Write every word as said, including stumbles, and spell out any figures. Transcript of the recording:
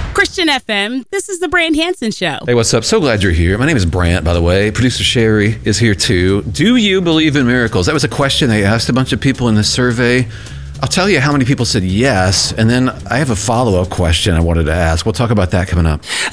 Christian F M, this is the Brant Hansen Show. Hey, what's up? So glad you're here. My name is Brant, by the way. Producer Sherry is here too. Do you believe in miracles? That was a question they asked a bunch of people in this survey. I'll tell you how many people said yes, and then I have a follow-up question I wanted to ask. We'll talk about that coming up.